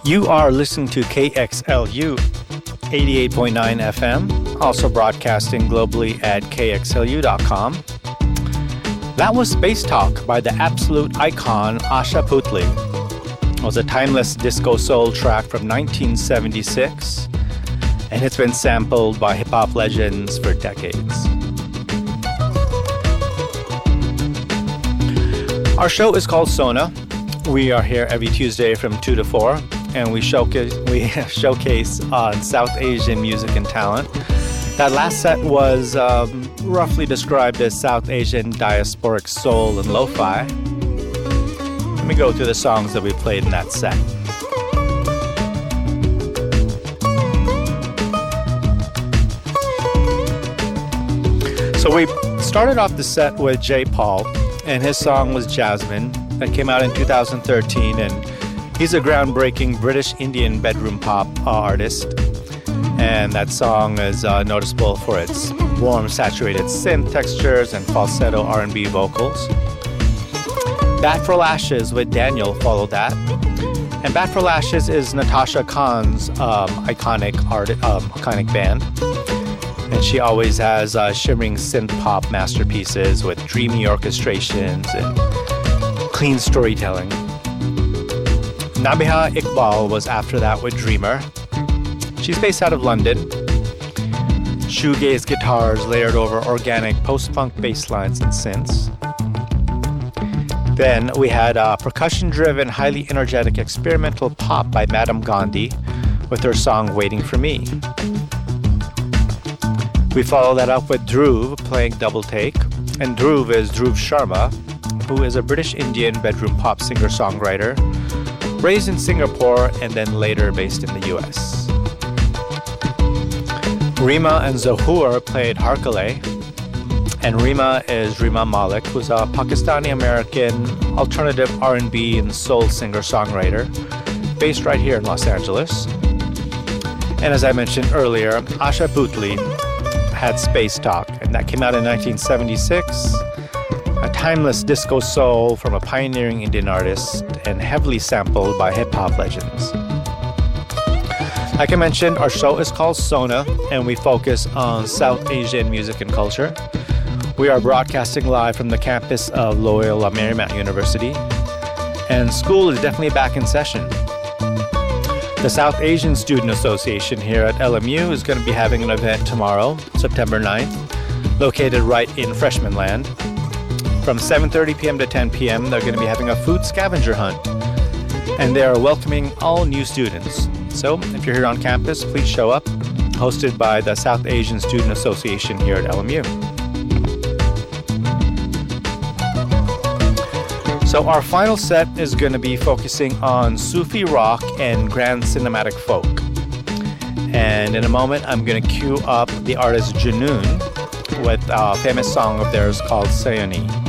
You are listening to KXLU 88.9 FM, also broadcasting globally at kxlu.com. That was Space Talk by the absolute icon Asha Puthli. It was a timeless disco soul track from 1976, and it's been sampled by hip-hop legends for decades. Our show is called Sona. We are here every Tuesday from 2 to 4, and we showcase South Asian music and talent. That last set was roughly described as South Asian diasporic soul and lo-fi. Let me go through the songs that we played in that set. So we started off the set with Jay Paul, and his song was Jasmine. That came out in 2013, and he's a groundbreaking British Indian bedroom pop artist. And that song is noticeable for its warm, saturated synth textures and falsetto R&B vocals. Bat for Lashes with Daniel followed that. And Bat for Lashes is Natasha Khan's iconic band. And she always has shimmering synth pop masterpieces with dreamy orchestrations and clean storytelling. Nabiha Iqbal was after that with Dreamer. She's based out of London. Shoegaze guitars layered over organic post-punk bass lines and synths. Then we had percussion-driven, highly energetic experimental pop by Madam Gandhi with her song Waiting for Me. We follow that up with Dhruv playing Double Take. And Dhruv is Dhruv Sharma, who is a British Indian bedroom pop singer-songwriter, raised in Singapore and then later based in the US. Rima and Zohur played Harkale, and Rima is Rima Malik, who's a Pakistani-American alternative R&B and soul singer-songwriter based right here in Los Angeles. And as I mentioned earlier, Asha Puthli had Space Talk, and that came out in 1976. A timeless disco soul from a pioneering Indian artist and heavily sampled by hip-hop legends. Like I mentioned, our show is called Sona, and we focus on South Asian music and culture. We are broadcasting live from the campus of Loyola Marymount University, and school is definitely back in session. The South Asian Student Association here at LMU is going to be having an event tomorrow, September 9th, located right in Freshman Land. From 7:30 p.m. to 10 p.m., they're going to be having a food scavenger hunt, and they are welcoming all new students. So if you're here on campus, please show up. Hosted by the South Asian Student Association here at LMU. So our final set is going to be focusing on Sufi rock and grand cinematic folk. And in a moment, I'm going to cue up the artist Junoon with a famous song of theirs called Sayani.